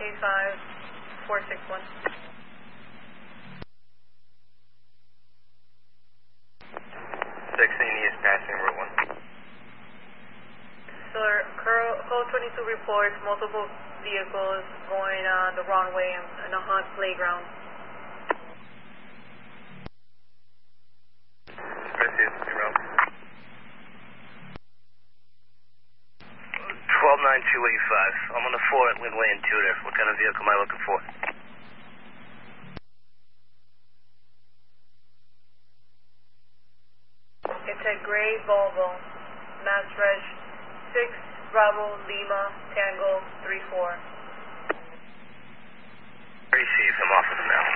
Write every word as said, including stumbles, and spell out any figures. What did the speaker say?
eight five four six one. sixteen East passing Route one. Sir, code twenty-two reports multiple vehicles going uh, the wrong way in, in a Hunt playground. Received, zero. twelve nine two eight five. I'm on the four at Lindway and Tudor. What kind of vehicle am I looking for? It's a gray Volvo, Mass Reg six Bravo Lima Tango three four. Received. I'm off of them now.